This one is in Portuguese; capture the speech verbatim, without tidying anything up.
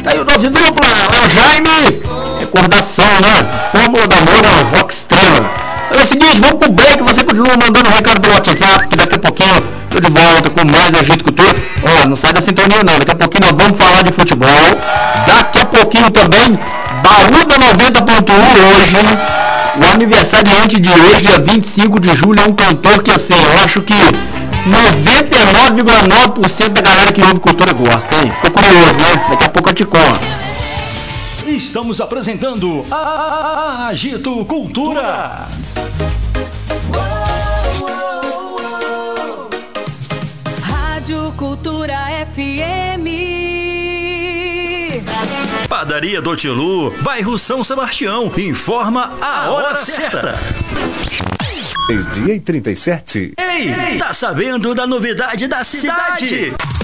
Tá aí o Dose Dupla, o Jaime. Recordação, né? Fórmula da Moura, Rock Estrela. É o seguinte, vamos pro break. Você continua mandando um recado pelo WhatsApp, que daqui a pouquinho tô de volta com mais Agito Cultura. Ó, não sai da sintonia não. Daqui a pouquinho nós vamos falar de futebol. Daqui a pouquinho também, Baú da noventa ponto um hoje. O aniversariante de hoje, dia vinte e cinco de julho, é um cantor que, assim, eu acho que noventa e nove vírgula nove por cento da galera que ouve cultura gosta, hein? Ficou curioso, né? Daqui a pouco eu te conto. Estamos apresentando a Agito Cultura. Rádio Cultura F M. Padaria do Tilu, bairro São Sebastião. Informa a hora certa. Meio-dia e trinta e sete. Ei, tá sabendo da novidade da cidade?